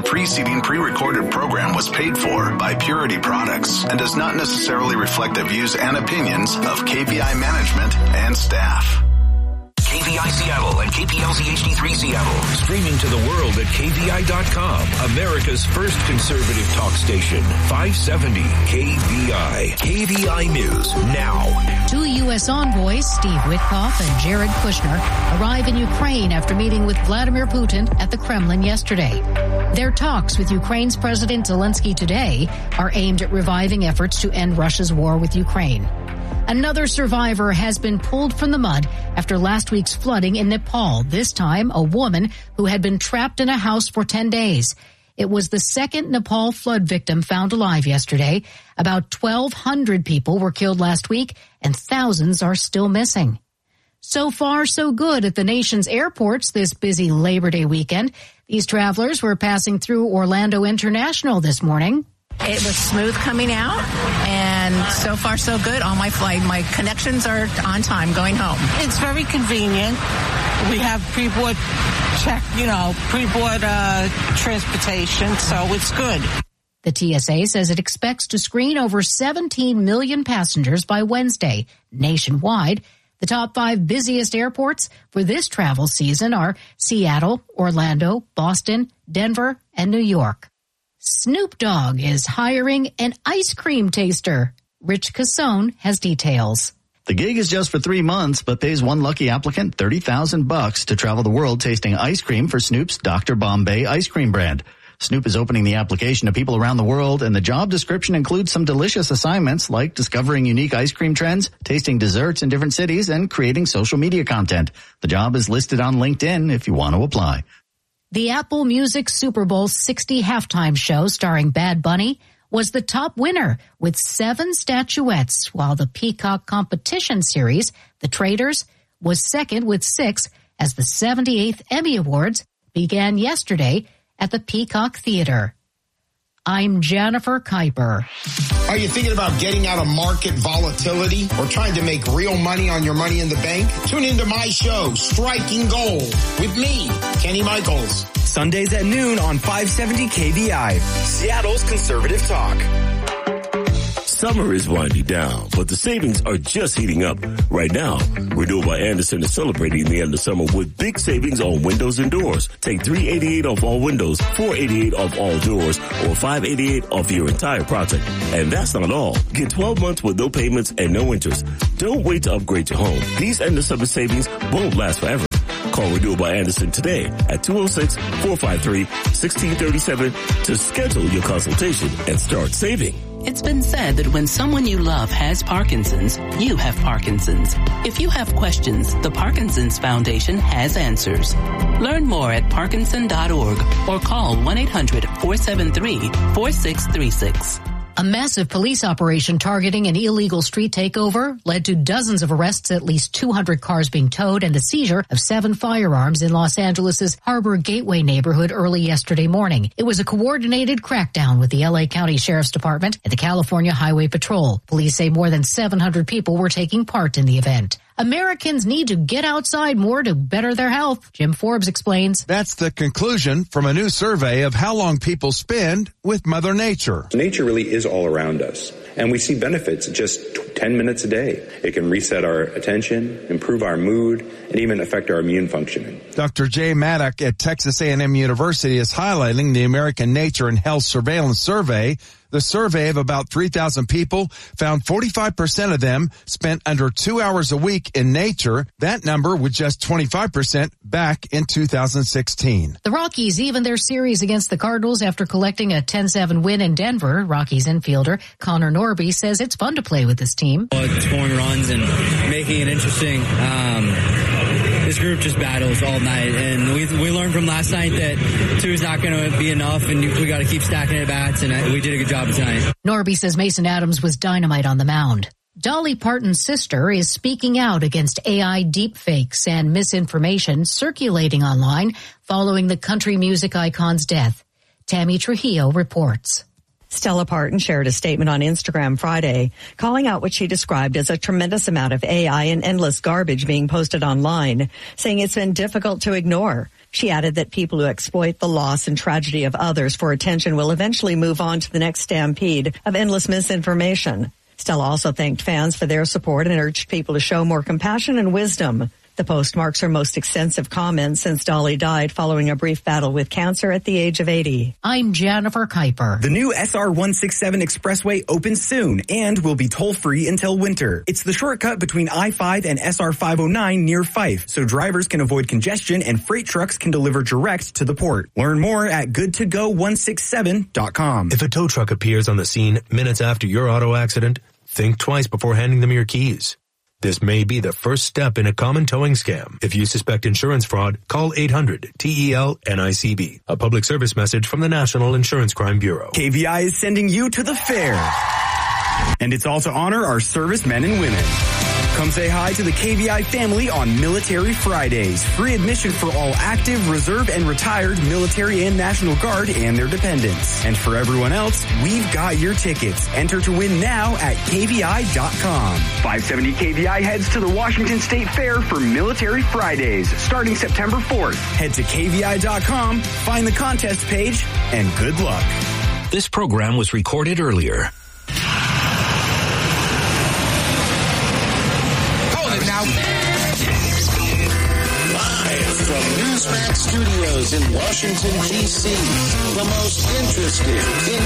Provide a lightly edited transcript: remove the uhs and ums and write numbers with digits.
preceding pre-recorded program was paid for by Purity Products and does not necessarily reflect the views and opinions of KVI management and staff. KVI Seattle and KPLZ HD3 Seattle. Streaming to the world at KVI.com. America's first conservative talk station. 570 KVI. KVI News now. Two U.S. envoys, Steve Witkoff and Jared Kushner, arrive in Ukraine after meeting with Vladimir Putin at the Kremlin yesterday. Their talks with Ukraine's President Zelensky today are aimed at reviving efforts to end Russia's war with Ukraine. Another survivor has been pulled from the mud after last week's flooding in Nepal, this time a woman who had been trapped in a house for 10 days. It was the second Nepal flood victim found alive yesterday. About 1,200 people were killed last week, and thousands are still missing. So far, so good at the nation's airports this busy Labor Day weekend. These travelers were passing through Orlando International this morning. It was smooth coming out, and so far so good on my flight. My connections are on time going home. It's very convenient. We have pre-board transportation, so it's good. The TSA says it expects to screen over 17 million passengers by Wednesday nationwide. The top 5 busiest airports for this travel season are Seattle, Orlando, Boston, Denver, and New York. Snoop Dogg is hiring an ice cream taster. Rich Cassone has details. The gig is just for 3 months, but pays one lucky applicant $30,000 to travel the world tasting ice cream for Snoop's Dr. Bombay ice cream brand. Snoop is opening the application to people around the world, and the job description includes some delicious assignments like discovering unique ice cream trends, tasting desserts in different cities, and creating social media content. The job is listed on LinkedIn if you want to apply. The Apple Music Super Bowl 60 halftime show starring Bad Bunny was the top winner with 7 statuettes, while the Peacock competition series, The Traitors, was second with 6 as the 78th Emmy Awards began yesterday at the Peacock Theater. I'm Jennifer Kuiper. Are you thinking about getting out of market volatility or trying to make real money on your money in the bank? Tune into my show, Striking Gold, with me, Kenny Michaels. Sundays at noon on 570 KVI, Seattle's Conservative Talk. Summer is winding down, but the savings are just heating up. Right now, Renewal by Andersen is celebrating the end of summer with big savings on windows and doors. Take $388 off all windows, $488 off all doors, or $588 off your entire project. And that's not all. Get 12 months with no payments and no interest. Don't wait to upgrade your home. These end of summer savings won't last forever. Call Renewal by Andersen today at 206-453-1637 to schedule your consultation and start saving. It's been said that when someone you love has Parkinson's, you have Parkinson's. If you have questions, the Parkinson's Foundation has answers. Learn more at Parkinson.org or call 1-800-473-4636. A massive police operation targeting an illegal street takeover led to dozens of arrests, at least 200 cars being towed, and a seizure of 7 firearms in Los Angeles' Harbor Gateway neighborhood early yesterday morning. It was a coordinated crackdown with the L.A. County Sheriff's Department and the California Highway Patrol. Police say more than 700 people were taking part in the event. Americans need to get outside more to better their health. Jim Forbes explains. That's the conclusion from a new survey of how long people spend with Mother Nature. Nature really is all around us, and we see benefits just 10 minutes a day. It can reset our attention, improve our mood, and even affect our immune functioning. Dr. Jay Maddock at Texas A&M University is highlighting the American Nature and Health Surveillance Survey. The survey of about 3,000 people found 45% of them spent under 2 hours a week in nature. That number was just 25% back in 2016. The Rockies evened their series against the Cardinals after collecting a 10-7 win in Denver. Rockies infielder Connor Norby says it's fun to play with this team. Scoring runs and making it interesting. This group just battles all night, and we learned from last night that 2 is not going to be enough, and we got to keep stacking at bats, and we did a good job tonight. Norby says Mason Adams was dynamite on the mound. Dolly Parton's sister is speaking out against AI deepfakes and misinformation circulating online following the country music icon's death. Tammy Trujillo reports. Stella Parton shared a statement on Instagram Friday, calling out what she described as a tremendous amount of AI and endless garbage being posted online, saying it's been difficult to ignore. She added that people who exploit the loss and tragedy of others for attention will eventually move on to the next stampede of endless misinformation. Stella also thanked fans for their support and urged people to show more compassion and wisdom. The post marks her most extensive comment since Dolly died following a brief battle with cancer at the age of 80. I'm Jennifer Kuiper. The new SR 167 Expressway opens soon and will be toll-free until winter. It's the shortcut between I-5 and SR 509 near Fife, so drivers can avoid congestion and freight trucks can deliver direct to the port. Learn more at goodtogo167.com. If a tow truck appears on the scene minutes after your auto accident, think twice before handing them your keys. This may be the first step in a common towing scam. If you suspect insurance fraud, call 800-TEL-NICB. A public service message from the National Insurance Crime Bureau. KVI is sending you to the fair. And it's all to honor our servicemen and women. Come say hi to the KVI family on Military Fridays. Free admission for all active, reserve, and retired military and National Guard and their dependents. And for everyone else, we've got your tickets. Enter to win now at KVI.com. 570 KVI heads to the Washington State Fair for Military Fridays, starting September 4th. Head to KVI.com, find the contest page, and good luck. This program was recorded earlier. Now, live from Newsmax Studios in Washington, D.C., the most interesting,